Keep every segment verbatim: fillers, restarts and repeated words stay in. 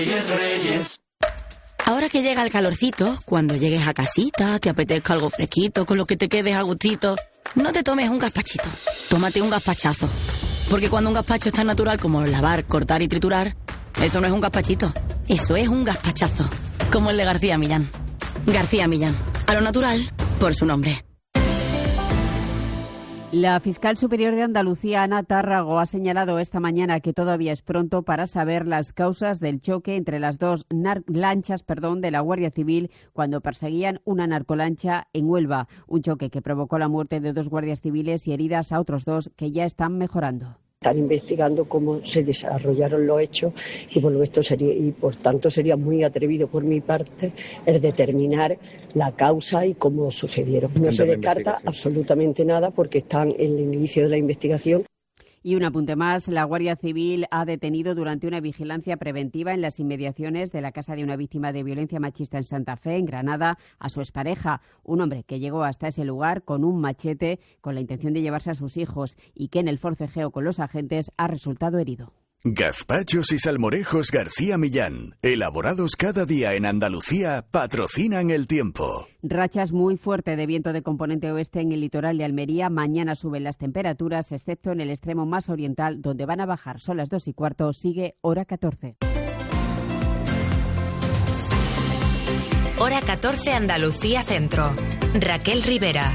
Ahora que llega el calorcito, cuando llegues a casita, te apetezca algo fresquito, con lo que te quedes a gustito, no te tomes un gazpachito, tómate un gazpachazo. Porque cuando un gazpacho es tan natural como lavar, cortar y triturar, eso no es un gazpachito, eso es un gazpachazo. Como el de García Millán. García Millán, a lo natural, por su nombre. La fiscal superior de Andalucía, Ana Tárrago, ha señalado esta mañana que todavía es pronto para saber las causas del choque entre las dos nar- lanchas perdón, de la Guardia Civil cuando perseguían una narcolancha en Huelva. Un choque que provocó la muerte de dos guardias civiles y heridas a otros dos que ya están mejorando. Están investigando cómo se desarrollaron los hechos y por lo esto sería y por tanto sería muy atrevido por mi parte el determinar la causa y cómo sucedieron. No se descarta absolutamente nada porque están en el inicio de la investigación. Y un apunte más, la Guardia Civil ha detenido durante una vigilancia preventiva en las inmediaciones de la casa de una víctima de violencia machista en Santa Fe, en Granada, a su expareja, un hombre que llegó hasta ese lugar con un machete con la intención de llevarse a sus hijos y que en el forcejeo con los agentes ha resultado herido. Gazpachos y salmorejos García Millán, elaborados cada día en Andalucía, patrocinan el tiempo. Rachas muy fuertes de viento de componente oeste en el litoral de Almería. Mañana suben las temperaturas, excepto en el extremo más oriental, donde van a bajar. Son las dos y cuarto, sigue hora catorce. Hora catorce, Andalucía Centro. Raquel Rivera.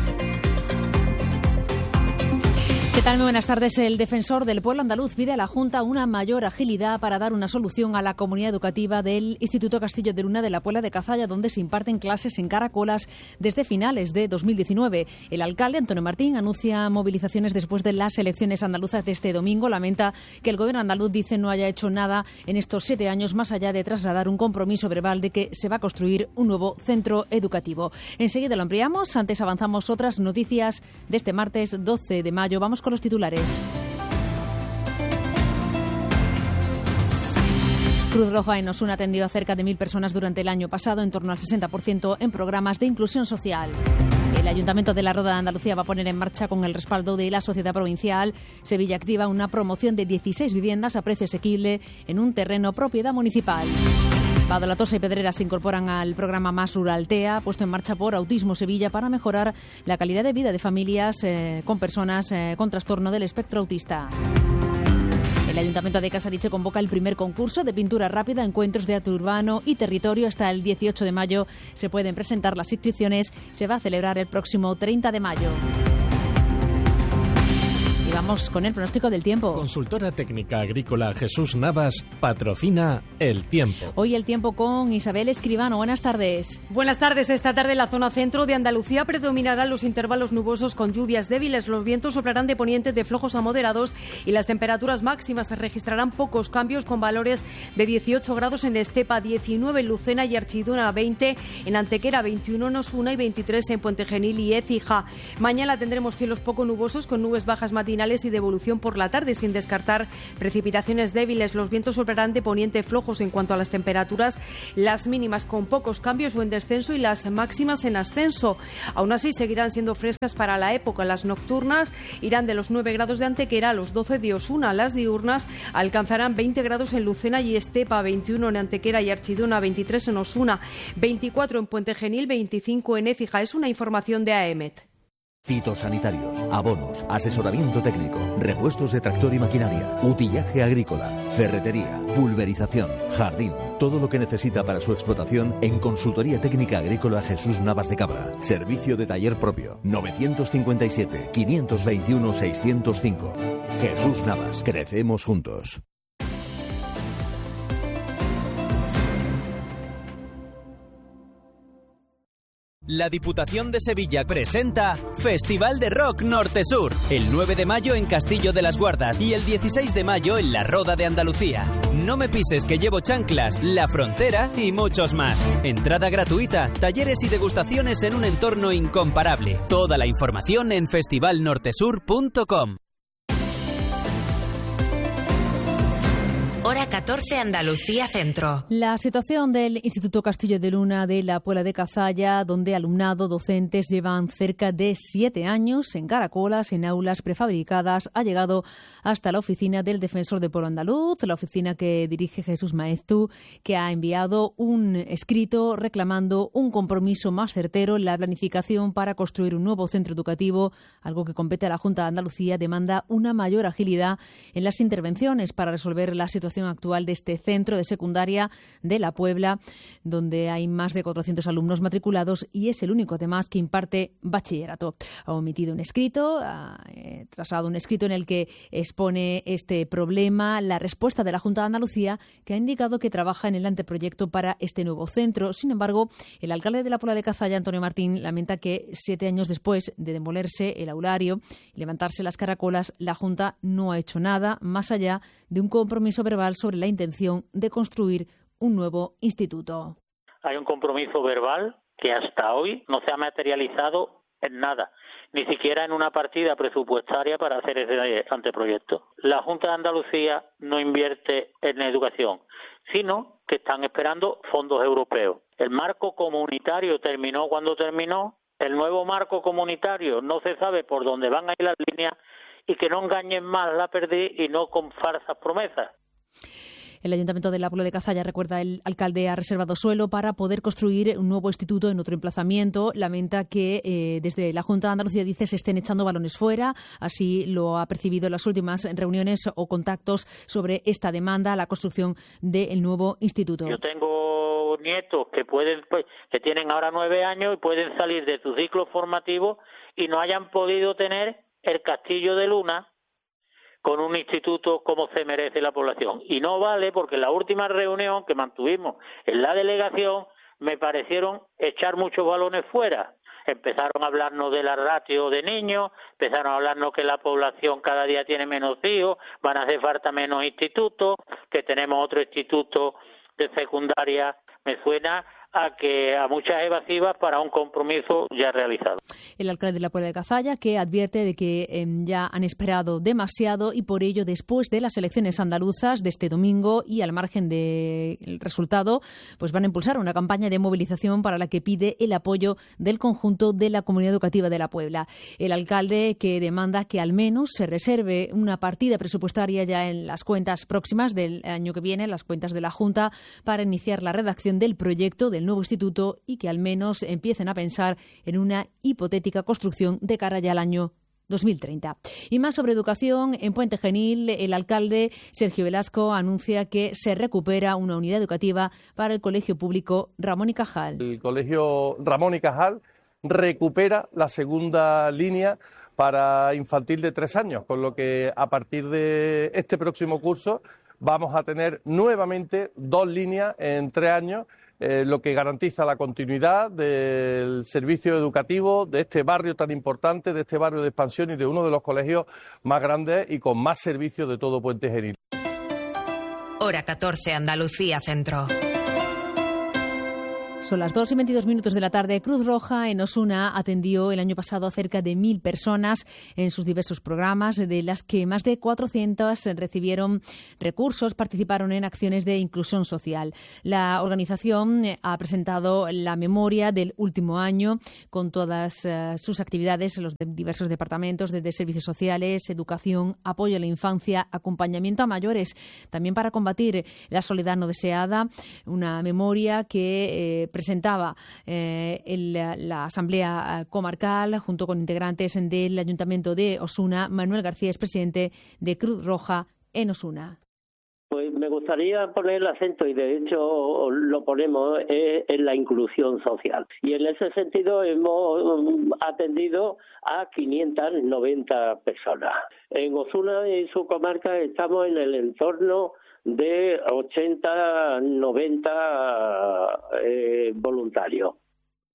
¿Qué tal? Muy buenas tardes. El defensor del pueblo andaluz pide a la Junta una mayor agilidad para dar una solución a la comunidad educativa del Instituto Castillo de Luna de la Puebla de Cazalla, donde se imparten clases en caracolas desde finales de dos mil diecinueve. El alcalde, Antonio Martín, anuncia movilizaciones después de las elecciones andaluzas de este domingo. Lamenta que el gobierno andaluz, dice, no haya hecho nada en estos siete años, más allá de trasladar un compromiso verbal de que se va a construir un nuevo centro educativo. Enseguida lo ampliamos. Antes avanzamos otras noticias de este martes doce de mayo. Vamos con los titulares. Cruz Roja en Osuna atendió a cerca de mil personas durante el año pasado, en torno al sesenta por ciento en programas de inclusión social. El Ayuntamiento de la Roda de Andalucía va a poner en marcha, con el respaldo de la Sociedad Provincial Sevilla Activa, una promoción de dieciséis viviendas a precio asequible en un terreno propiedad municipal. Badolatosa y Pedrera se incorporan al programa Más Rural TEA, puesto en marcha por Autismo Sevilla, para mejorar la calidad de vida de familias eh, con personas eh, con trastorno del espectro autista. El Ayuntamiento de Casariche convoca el primer concurso de pintura rápida, encuentros de arte urbano y territorio. Hasta el dieciocho de mayo se pueden presentar las inscripciones. Se va a celebrar el próximo treinta de mayo. Vamos con el pronóstico del tiempo. Consultora técnica agrícola Jesús Navas patrocina el tiempo. Hoy el tiempo con Isabel Escribano. Buenas tardes. Buenas tardes. Esta tarde en la zona centro de Andalucía predominarán los intervalos nubosos con lluvias débiles. Los vientos soplarán de poniente de flojos a moderados y las temperaturas máximas se registrarán pocos cambios, con valores de dieciocho grados en Estepa, diecinueve en Lucena y Archidona, veinte en Antequera, veintiuno en Osuna y veintitrés en Puente Genil y Écija. Mañana tendremos cielos poco nubosos con nubes bajas matinales y de evolución por la tarde, sin descartar precipitaciones débiles. Los vientos soplarán de poniente flojos. En cuanto a las temperaturas, las mínimas con pocos cambios o en descenso y las máximas en ascenso. Aún así, seguirán siendo frescas para la época. Las nocturnas irán de los nueve grados de Antequera a los doce de Osuna. Las diurnas alcanzarán veinte grados en Lucena y Estepa, veintiuno en Antequera y Archidona, veintitrés en Osuna, veinticuatro en Puente Genil, veinticinco en Écija. Es una información de A E M E T. Fitosanitarios, abonos, asesoramiento técnico, repuestos de tractor y maquinaria, utillaje agrícola, ferretería, pulverización, jardín, todo lo que necesita para su explotación en Consultoría Técnica Agrícola Jesús Navas de Cabra. Servicio de taller propio, novecientos cincuenta y siete, quinientos veintiuno, seiscientos cinco. Jesús Navas, crecemos juntos. La Diputación de Sevilla presenta Festival de Rock Norte Sur, el nueve de mayo en Castillo de las Guardas y el dieciséis de mayo en La Roda de Andalucía. No me pises que llevo chanclas, La Frontera y muchos más. Entrada gratuita, talleres y degustaciones en un entorno incomparable. Toda la información en festival norte sur punto com. Hora catorce, Andalucía Centro. La situación del Instituto Castillo de Luna de la Puebla de Cazalla, donde alumnado, docentes llevan cerca de siete años en caracolas, en aulas prefabricadas, ha llegado hasta la oficina del Defensor del Pueblo Andaluz, la oficina que dirige Jesús Maeztu, que ha enviado un escrito reclamando un compromiso más certero en la planificación para construir un nuevo centro educativo, algo que compete a la Junta de Andalucía. Demanda una mayor agilidad en las intervenciones para resolver la situación actual de este centro de secundaria de la Puebla, donde hay más de cuatrocientos alumnos matriculados y es el único, además, que imparte bachillerato. Ha omitido un escrito, ha eh, trasladado un escrito en el que expone este problema, la respuesta de la Junta de Andalucía, que ha indicado que trabaja en el anteproyecto para este nuevo centro. Sin embargo, el alcalde de la Puebla de Cazalla, Antonio Martín, lamenta que siete años después de demolerse el aulario y levantarse las caracolas, la Junta no ha hecho nada más allá de un compromiso verbal sobre la intención de construir un nuevo instituto. Hay un compromiso verbal que hasta hoy no se ha materializado en nada, ni siquiera en una partida presupuestaria para hacer ese anteproyecto. La Junta de Andalucía no invierte en educación, sino que están esperando fondos europeos. El marco comunitario terminó cuando terminó, el nuevo marco comunitario no se sabe por dónde van a ir las líneas y que no engañen más la perdiz y no con falsas promesas. El Ayuntamiento de la Puebla de Cazalla, recuerda, el alcalde ha reservado suelo para poder construir un nuevo instituto en otro emplazamiento. Lamenta que eh, desde la Junta de Andalucía, dice, se estén echando balones fuera. Así lo ha percibido en las últimas reuniones o contactos sobre esta demanda, la construcción del nuevo instituto. Yo tengo nietos que pueden, pues, que tienen ahora nueve años y pueden salir de su ciclo formativo y no hayan podido tener el Castillo de Luna con un instituto como se merece la población. Y no vale porque en la última reunión que mantuvimos en la delegación me parecieron echar muchos balones fuera. Empezaron a hablarnos de la ratio de niños, empezaron a hablarnos que la población cada día tiene menos hijos, van a hacer falta menos institutos, que tenemos otro instituto de secundaria. Me suena a que a muchas evasivas para un compromiso ya realizado. El alcalde de la Puebla de Cazalla, que advierte de que eh, ya han esperado demasiado y por ello, después de las elecciones andaluzas de este domingo y al margen del resultado, pues van a impulsar una campaña de movilización para la que pide el apoyo del conjunto de la comunidad educativa de la Puebla. El alcalde, que demanda que al menos se reserve una partida presupuestaria ya en las cuentas próximas del año que viene, las cuentas de la Junta, para iniciar la redacción del proyecto del nuevo instituto y que al menos empiecen a pensar en una hipotética construcción de cara ya al año dos mil treinta. Y más sobre educación, en Puente Genil, el alcalde Sergio Velasco anuncia que se recupera una unidad educativa para el Colegio Público Ramón y Cajal. El Colegio Ramón y Cajal recupera la segunda línea para infantil de tres años, con lo que a partir de este próximo curso vamos a tener nuevamente dos líneas en tres años, Eh, lo que garantiza la continuidad del servicio educativo de este barrio tan importante, de este barrio de expansión y de uno de los colegios más grandes y con más servicios de todo Puente Genil. Hora catorce, Andalucía Centro. Son las dos y veintidós minutos de la tarde. Cruz Roja en Osuna atendió el año pasado a cerca de mil personas en sus diversos programas, de las que más de cuatrocientas recibieron recursos, participaron en acciones de inclusión social. La organización ha presentado la memoria del último año con todas uh, sus actividades en los de diversos departamentos, desde servicios sociales, educación, apoyo a la infancia, acompañamiento a mayores, también para combatir la soledad no deseada. Una memoria que eh, presentaba eh, el, la Asamblea Comarcal junto con integrantes del Ayuntamiento de Osuna. Manuel García es presidente de Cruz Roja en Osuna. Pues me gustaría poner el acento, y de hecho lo ponemos, eh, en la inclusión social. Y en ese sentido hemos atendido a quinientas noventa personas. En Osuna y su comarca estamos en el entorno de ochenta, noventa eh, voluntarios.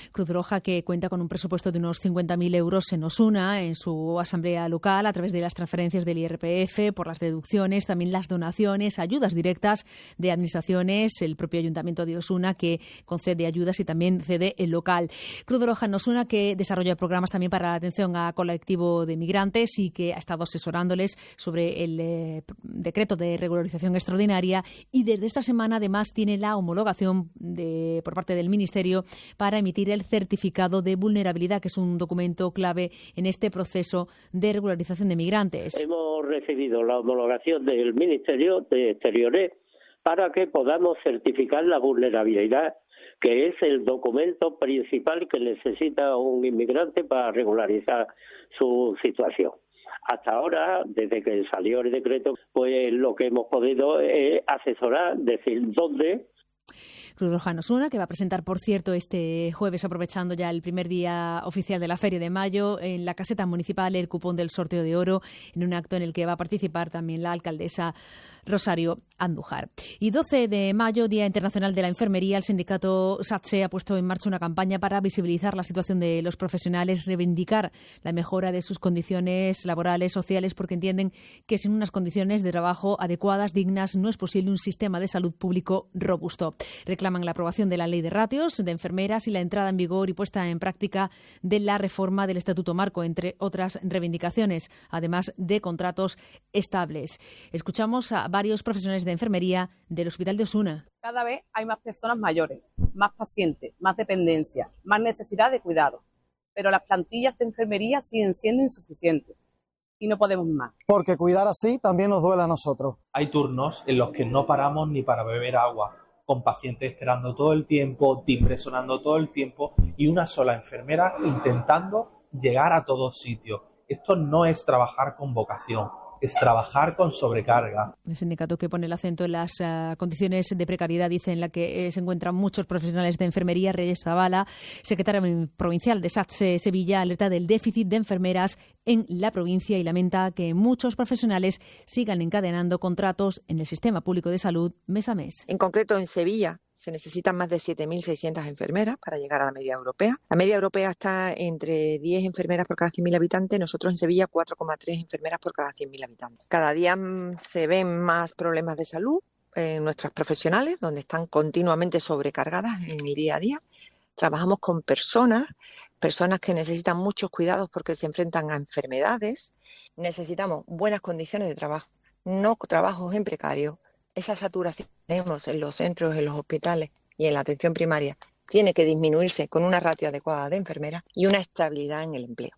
Cruz Roja, que cuenta con un presupuesto de unos cincuenta mil euros en Osuna, en su asamblea local, a través de las transferencias del I R P F, por las deducciones, también las donaciones, ayudas directas de administraciones, el propio Ayuntamiento de Osuna, que concede ayudas y también cede el local. Cruz Roja en Osuna, que desarrolla programas también para la atención a colectivo de migrantes y que ha estado asesorándoles sobre el eh, decreto de regularización extraordinaria, y desde esta semana además tiene la homologación de, por parte del Ministerio para emitir el certificado de vulnerabilidad, que es un documento clave en este proceso de regularización de migrantes. Hemos recibido la homologación del Ministerio de Exteriores para que podamos certificar la vulnerabilidad, que es el documento principal que necesita un inmigrante para regularizar su situación. Hasta ahora, desde que salió el decreto, pues lo que hemos podido es asesorar, decir dónde. Cruz Roja en Osuna, que va a presentar, por cierto, este jueves, aprovechando ya el primer día oficial de la Feria de Mayo, en la caseta municipal el cupón del sorteo de oro, en un acto en el que va a participar también la alcaldesa Rosario Andújar. Y doce de mayo, Día Internacional de la Enfermería, el sindicato SATSE ha puesto en marcha una campaña para visibilizar la situación de los profesionales, reivindicar la mejora de sus condiciones laborales, sociales, porque entienden que sin unas condiciones de trabajo adecuadas, dignas, no es posible un sistema de salud público robusto. Reclaman la aprobación de la ley de ratios de enfermeras y la entrada en vigor y puesta en práctica de la reforma del Estatuto Marco, entre otras reivindicaciones, además de contratos estables. Escuchamos a varios profesionales de enfermería del Hospital de Osuna. Cada vez hay más personas mayores, más pacientes, más dependencia, más necesidad de cuidado, pero las plantillas de enfermería siguen siendo insuficientes y no podemos más. Porque cuidar así también nos duele a nosotros. Hay turnos en los que no paramos ni para beber agua, con pacientes esperando todo el tiempo, timbre sonando todo el tiempo y una sola enfermera intentando llegar a todos sitios. Esto no es trabajar con vocación, es trabajar con sobrecarga. El sindicato, que pone el acento en las uh, condiciones de precariedad, dice, en la que eh, se encuentran muchos profesionales de enfermería. Reyes Zavala, secretario provincial de SATSE Sevilla, alerta del déficit de enfermeras en la provincia y lamenta que muchos profesionales sigan encadenando contratos en el sistema público de salud mes a mes. En concreto, en Sevilla se necesitan más de siete mil seiscientas enfermeras para llegar a la media europea. La media europea está entre diez enfermeras por cada cien mil habitantes. Nosotros en Sevilla cuatro coma tres enfermeras por cada cien mil habitantes. Cada día se ven más problemas de salud en nuestras profesionales, donde están continuamente sobrecargadas en el día a día. Trabajamos con personas, personas que necesitan muchos cuidados porque se enfrentan a enfermedades. Necesitamos buenas condiciones de trabajo, no trabajos en precario. Esa saturación que tenemos en los centros, en los hospitales y en la atención primaria tiene que disminuirse con una ratio adecuada de enfermeras y una estabilidad en el empleo.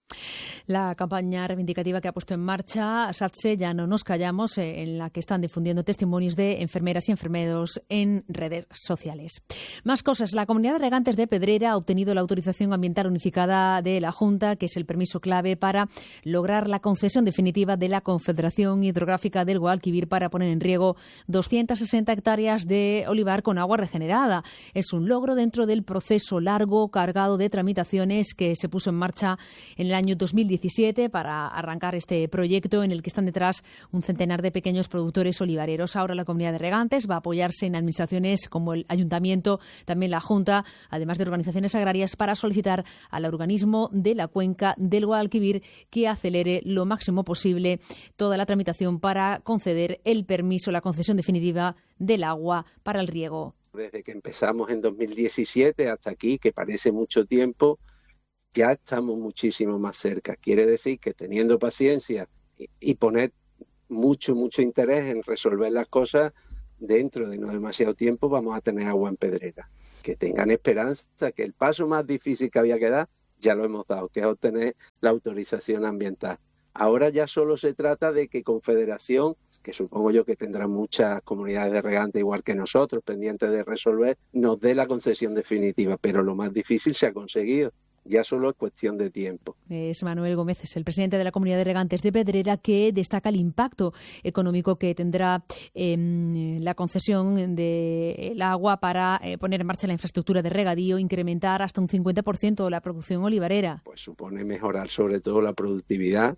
La campaña reivindicativa que ha puesto en marcha SATSE, Ya no nos callamos, eh, en la que están difundiendo testimonios de enfermeras y enfermeros en redes sociales. Más cosas. La Comunidad de Regantes de Pedrera ha obtenido la autorización ambiental unificada de la Junta, que es el permiso clave para lograr la concesión definitiva de la Confederación Hidrográfica del Guadalquivir para poner en riego doscientas sesenta hectáreas de olivar con agua regenerada. Es un logro dentro del proceso largo, cargado de tramitaciones, que se puso en marcha en el año dos mil diecisiete para arrancar este proyecto, en el que están detrás un centenar de pequeños productores olivareros. Ahora la Comunidad de Regantes va a apoyarse en administraciones como el Ayuntamiento, también la Junta, además de organizaciones agrarias, para solicitar al organismo de la cuenca del Guadalquivir que acelere lo máximo posible toda la tramitación para conceder el permiso, la concesión definitiva del agua para el riego. Desde que empezamos en dos mil diecisiete hasta aquí, que parece mucho tiempo, ya estamos muchísimo más cerca. Quiere decir que teniendo paciencia y, y poner mucho, mucho interés en resolver las cosas, dentro de no demasiado tiempo vamos a tener agua en Pedrera. Que tengan esperanza, que el paso más difícil que había que dar ya lo hemos dado, que es obtener la autorización ambiental. Ahora ya solo se trata de que Confederación, que supongo yo que tendrá muchas comunidades de regantes igual que nosotros, pendientes de resolver, nos dé la concesión definitiva, pero lo más difícil se ha conseguido. Ya solo es cuestión de tiempo. Es Manuel Gómez, es el presidente de la Comunidad de Regantes de Pedrera, que destaca el impacto económico que tendrá eh, la concesión del agua para eh, poner en marcha la infraestructura de regadío, incrementar hasta un cincuenta por ciento la producción olivarera. Pues supone mejorar sobre todo la productividad,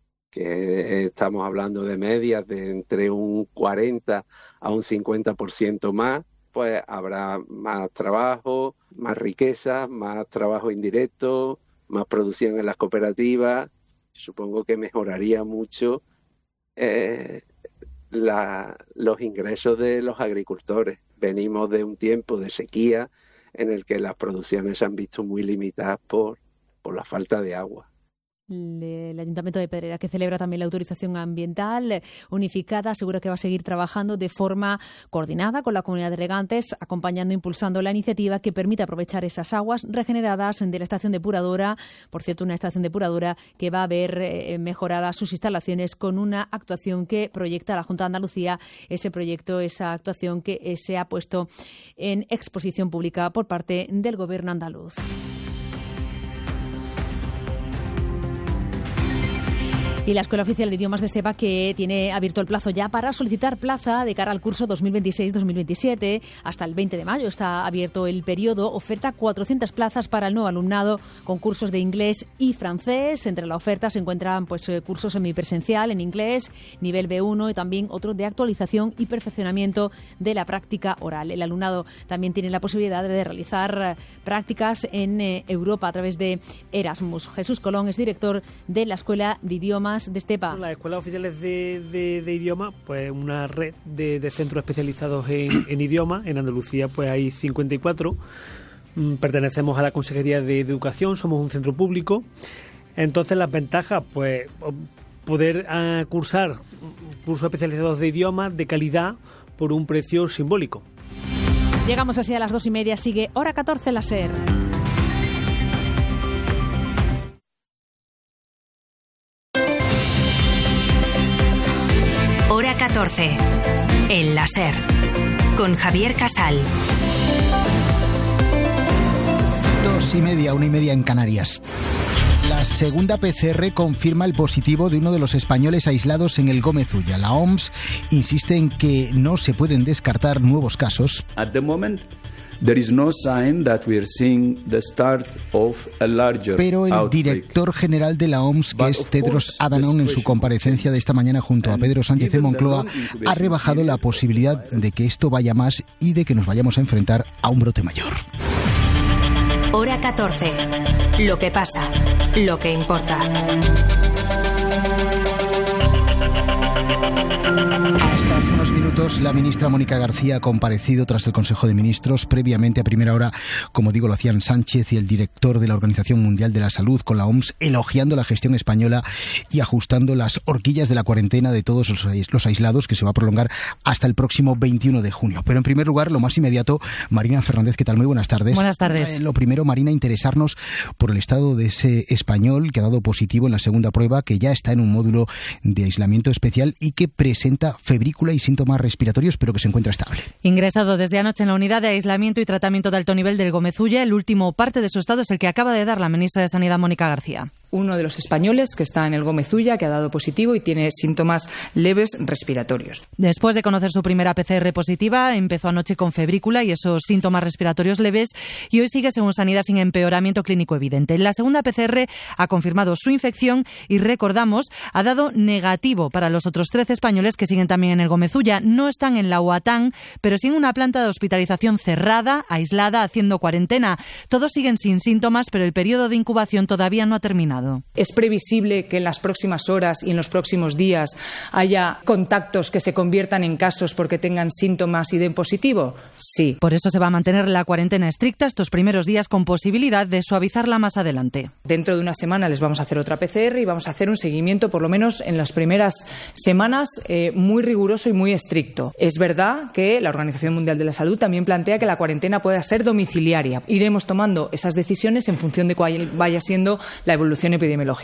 que estamos hablando de medias de entre un cuarenta a un cincuenta por ciento más. pues habrá más trabajo, más riqueza, más trabajo indirecto, más producción en las cooperativas. Supongo que mejoraría mucho eh, la, los ingresos de los agricultores. Venimos de un tiempo de sequía en el que las producciones se han visto muy limitadas por, por la falta de agua. El Ayuntamiento de Pedrera, que celebra también la autorización ambiental unificada, asegura que va a seguir trabajando de forma coordinada con la comunidad de regantes, acompañando e impulsando la iniciativa que permite aprovechar esas aguas regeneradas de la estación depuradora. Por cierto, una estación depuradora que va a ver eh, mejoradas sus instalaciones con una actuación que proyecta la Junta de Andalucía. Ese proyecto, esa actuación que eh, se ha puesto en exposición pública por parte del Gobierno andaluz. Y la Escuela Oficial de Idiomas de Estepa, que tiene abierto el plazo ya para solicitar plaza de cara al curso dos mil veintiséis dos mil veintisiete. Hasta el veinte de mayo está abierto el periodo. Oferta cuatrocientas plazas para el nuevo alumnado con cursos de inglés y francés. Entre la oferta se encuentran pues cursos semipresencial en inglés, nivel B uno, y también otro de actualización y perfeccionamiento de la práctica oral. El alumnado también tiene la posibilidad de realizar prácticas en eh, Europa a través de Erasmus. Jesús Colón es director de la Escuela de Idiomas de Estepa. Las escuelas oficiales de, de, de idiomas, pues una red de, de centros especializados en, en idiomas. En Andalucía pues hay cincuenta y cuatro. Pertenecemos a la Consejería de Educación, somos un centro público. Entonces las ventajas, pues poder uh, cursar cursos especializados de idiomas de calidad por un precio simbólico. Llegamos así a las dos y media. Sigue Hora catorce la SER. Hora catorce, en la SER, con Javier Casal. Dos y media, una y media en Canarias. La segunda P C R confirma el positivo de uno de los españoles aislados en el Gómez Ulla. La O M S insiste en que no se pueden descartar nuevos casos. At the moment, there is no sign that we are seeing the start of a larger Pero el outbreak. Director general de la O M S, que es Tedros Adhanom, en su comparecencia de esta mañana junto a Pedro Sánchez en Moncloa, ha rebajado la posibilidad de que esto vaya más y de que nos vayamos a enfrentar a un brote mayor. Hora catorce. Lo que pasa, lo que importa. Hasta hace unos minutos la ministra Mónica García ha comparecido tras el Consejo de Ministros. Previamente, a primera hora, como digo, lo hacían Sánchez y el director de la Organización Mundial de la Salud con la O M S, elogiando la gestión española y ajustando las horquillas de la cuarentena de todos los aislados, que se va a prolongar hasta el próximo veintiuno de junio. Pero en primer lugar, lo más inmediato, Marina Fernández, ¿qué tal? Muy buenas tardes. Buenas tardes. Eh, lo primero, Marina, interesarnos por el estado de ese español que ha dado positivo en la segunda prueba, que ya está en un módulo de aislamiento especial y que presenta febrícula y síntomas respiratorios, pero que se encuentra estable. Ingresado desde anoche en la unidad de aislamiento y tratamiento de alto nivel del Gómez Ulla, el último parte de su estado es el que acaba de dar la ministra de Sanidad, Mónica García. Uno de los españoles que está en el Gómez Ulla, que ha dado positivo y tiene síntomas leves respiratorios. Después de conocer su primera P C R positiva, empezó anoche con febrícula y esos síntomas respiratorios leves, y hoy sigue, según Sanidad, sin empeoramiento clínico evidente. La segunda P C R ha confirmado su infección y, recordamos, ha dado negativo para los otros trece españoles que siguen también en el Gómez Ulla. No están en la UATAN, pero sí en una planta de hospitalización cerrada, aislada, haciendo cuarentena. Todos siguen sin síntomas, pero el periodo de incubación todavía no ha terminado. ¿Es previsible que en las próximas horas y en los próximos días haya contactos que se conviertan en casos porque tengan síntomas y den positivo? Sí. Por eso se va a mantener la cuarentena estricta estos primeros días, con posibilidad de suavizarla más adelante. Dentro de una semana les vamos a hacer otra P C R y vamos a hacer un seguimiento, por lo menos en las primeras semanas, eh, muy riguroso y muy estricto. Es verdad que la Organización Mundial de la Salud también plantea que la cuarentena pueda ser domiciliaria. Iremos tomando esas decisiones en función de cuál vaya siendo la evolución epidemiológica.